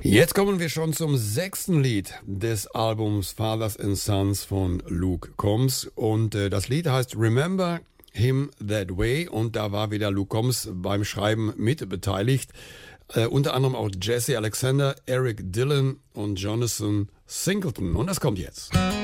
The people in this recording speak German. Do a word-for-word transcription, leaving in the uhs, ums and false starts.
Jetzt kommen wir schon zum sechsten Lied des Albums Fathers and Sons von Luke Combs. Und äh, das Lied heißt Remember Him That Way. Und da war wieder Luke Combs beim Schreiben mit beteiligt. Äh, unter anderem auch Jesse Alexander, Eric Dillon und Jonathan Singleton. Und das kommt jetzt.